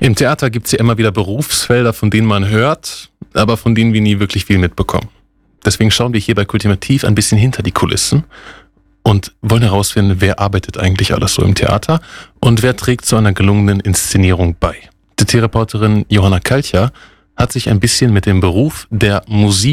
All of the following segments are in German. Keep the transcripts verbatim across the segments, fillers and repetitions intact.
Im Theater gibt es ja immer wieder Berufsfelder, von denen man hört, aber von denen wir nie wirklich viel mitbekommen. Deswegen schauen wir hier bei Kultivativ ein bisschen hinter die Kulissen und wollen herausfinden, wer arbeitet eigentlich alles so im Theater und wer trägt zu einer gelungenen Inszenierung bei. Die Therapeutin Johanna Kalcher hat sich ein bisschen mit dem Beruf der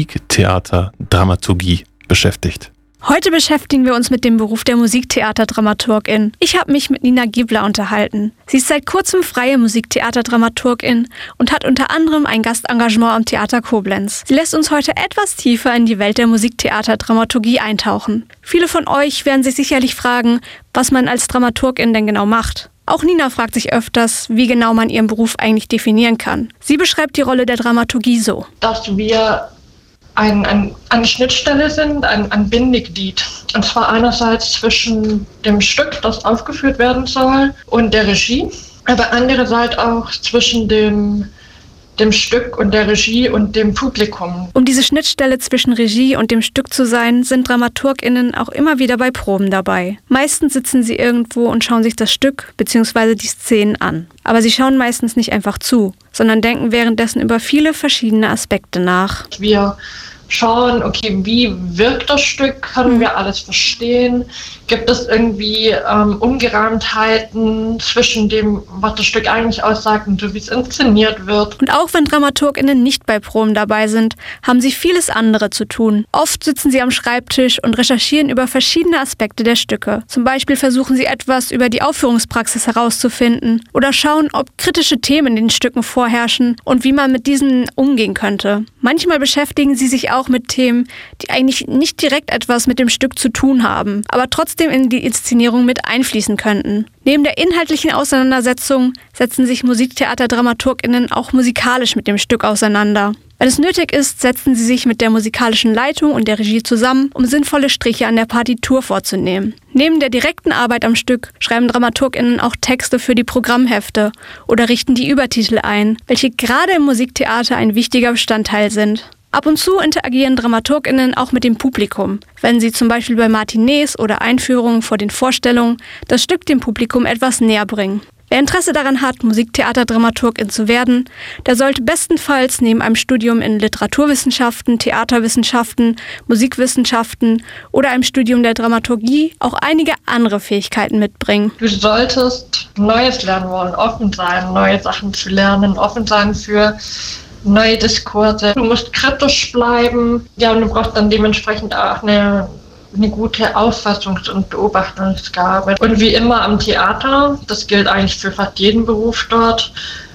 Musiktheaterdramaturgie beschäftigt. Heute beschäftigen wir uns mit dem Beruf der Musiktheaterdramaturgin. Ich habe mich mit Nina Giebler unterhalten. Sie ist seit kurzem freie Musiktheaterdramaturgin und hat unter anderem ein Gastengagement am Theater Koblenz. Sie lässt uns heute etwas tiefer in die Welt der Musiktheaterdramaturgie eintauchen. Viele von euch werden sich sicherlich fragen, was man als Dramaturgin denn genau macht. Auch Nina fragt sich öfters, wie genau man ihren Beruf eigentlich definieren kann. Sie beschreibt die Rolle der Dramaturgie so: Dass wir Ein, ein, eine Schnittstelle sind, ein, ein Bindeglied. Und zwar einerseits zwischen dem Stück, das aufgeführt werden soll, und der Regie, aber andererseits auch zwischen dem, dem Stück und der Regie und dem Publikum. Um diese Schnittstelle zwischen Regie und dem Stück zu sein, sind DramaturgInnen auch immer wieder bei Proben dabei. Meistens sitzen sie irgendwo und schauen sich das Stück bzw. die Szenen an. Aber sie schauen meistens nicht einfach zu, sondern denken währenddessen über viele verschiedene Aspekte nach. Wir schauen, okay, wie wirkt das Stück? Können wir alles verstehen? Gibt es irgendwie ähm, Ungereimtheiten zwischen dem, was das Stück eigentlich aussagt und so, wie es inszeniert wird? Und auch wenn DramaturgInnen nicht bei Proben dabei sind, haben sie vieles andere zu tun. Oft sitzen sie am Schreibtisch und recherchieren über verschiedene Aspekte der Stücke. Zum Beispiel versuchen sie etwas über die Aufführungspraxis herauszufinden oder schauen, ob kritische Themen in den Stücken vorherrschen und wie man mit diesen umgehen könnte. Manchmal beschäftigen sie sich auch mit Themen, die eigentlich nicht direkt etwas mit dem Stück zu tun haben, aber trotzdem in die Inszenierung mit einfließen könnten. Neben der inhaltlichen Auseinandersetzung setzen sich Musiktheaterdramaturginnen auch musikalisch mit dem Stück auseinander. Wenn es nötig ist, setzen sie sich mit der musikalischen Leitung und der Regie zusammen, um sinnvolle Striche an der Partitur vorzunehmen. Neben der direkten Arbeit am Stück schreiben DramaturgInnen auch Texte für die Programmhefte oder richten die Übertitel ein, welche gerade im Musiktheater ein wichtiger Bestandteil sind. Ab und zu interagieren DramaturgInnen auch mit dem Publikum, wenn sie zum Beispiel bei Matinees oder Einführungen vor den Vorstellungen das Stück dem Publikum etwas näher bringen. Wer Interesse daran hat, Musiktheaterdramaturgin zu werden, der sollte bestenfalls neben einem Studium in Literaturwissenschaften, Theaterwissenschaften, Musikwissenschaften oder einem Studium der Dramaturgie auch einige andere Fähigkeiten mitbringen. Du solltest Neues lernen wollen, offen sein, neue Sachen zu lernen, offen sein für neue Diskurse. Du musst kritisch bleiben. Ja, und du brauchst dann dementsprechend auch eine, eine gute Auffassungs- und Beobachtungsgabe. Und wie immer am Theater, das gilt eigentlich für fast jeden Beruf dort,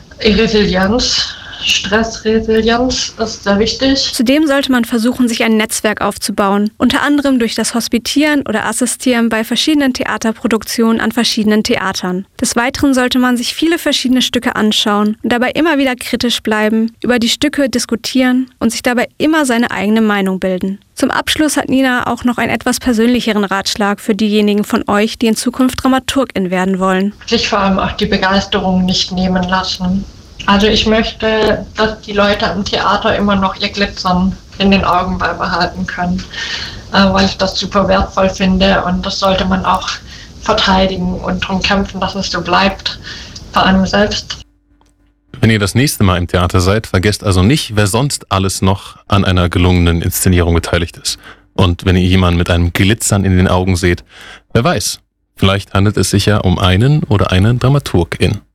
Resilienz. Stressresilienz ist sehr wichtig. Zudem sollte man versuchen, sich ein Netzwerk aufzubauen, unter anderem durch das Hospitieren oder Assistieren bei verschiedenen Theaterproduktionen an verschiedenen Theatern. Des Weiteren sollte man sich viele verschiedene Stücke anschauen und dabei immer wieder kritisch bleiben, über die Stücke diskutieren und sich dabei immer seine eigene Meinung bilden. Zum Abschluss hat Nina auch noch einen etwas persönlicheren Ratschlag für diejenigen von euch, die in Zukunft Dramaturgin werden wollen. Sich vor allem auch die Begeisterung nicht nehmen lassen. Also ich möchte, dass die Leute am Theater immer noch ihr Glitzern in den Augen beibehalten können, äh, weil ich das super wertvoll finde und das sollte man auch verteidigen und darum kämpfen, dass es so bleibt, vor allem selbst. Wenn ihr das nächste Mal im Theater seid, vergesst also nicht, wer sonst alles noch an einer gelungenen Inszenierung beteiligt ist. Und wenn ihr jemanden mit einem Glitzern in den Augen seht, wer weiß, vielleicht handelt es sich ja um einen oder eine Dramaturgin.